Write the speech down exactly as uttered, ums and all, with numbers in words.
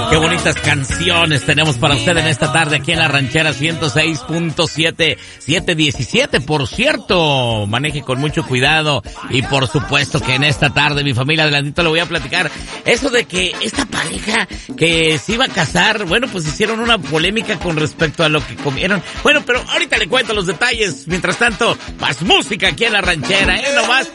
Qué bonitas canciones tenemos para usted en esta tarde aquí en La Ranchera ciento seis punto siete, siete diecisiete. Por cierto, maneje con mucho cuidado y por supuesto que en esta tarde mi familia adelantito le voy a platicar eso de que esta pareja que se iba a casar, bueno, pues hicieron una polémica con respecto a lo que comieron. Bueno, pero ahorita le cuento los detalles. Mientras tanto, más música aquí en La Ranchera, ¿eh? Nomás